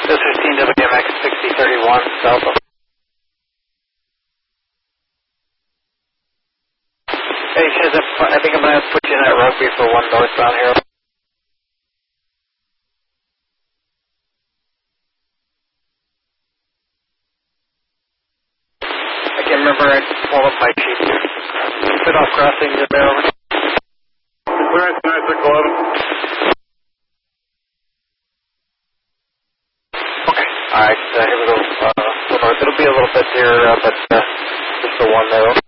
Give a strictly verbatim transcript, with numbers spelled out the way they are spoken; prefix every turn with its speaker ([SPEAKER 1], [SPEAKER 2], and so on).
[SPEAKER 1] This fifteen W M X sixty thirty-one, south of... Hey, Shizip, I think I'm going to put you in that rugby for one northbound here. I can't remember, I pulled up my sheet. Fit off crossing the barrel.
[SPEAKER 2] Clearance nine six eleven.
[SPEAKER 1] Okay, alright, uh, here we go. Uh, north. It'll be a little bit here, uh, but uh, just the one there.